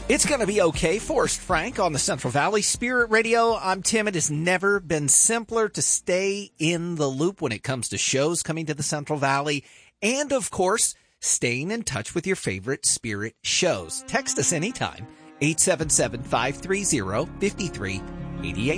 It's going to be okay. Forrest Frank on the Central Valley Spirit Radio. I'm Tim. It has never been simpler to stay in the loop when it comes to shows coming to the Central Valley. And, of course, staying in touch with your favorite Spirit shows. Text us anytime. 877-530-5388.